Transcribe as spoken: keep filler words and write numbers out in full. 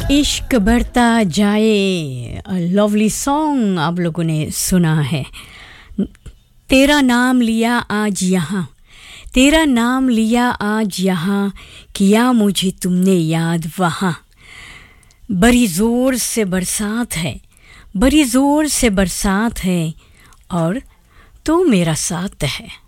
इश्क बढ़ता जाए, लवली सॉन्ग आप लोगों ने सुना है। तेरा नाम लिया आज यहाँ, तेरा नाम लिया आज यहाँ, किया मुझे तुमने याद वहाँ। बड़ी ज़ोर से बरसात है, बड़ी ज़ोर से बरसात है, और तू मेरा साथ है।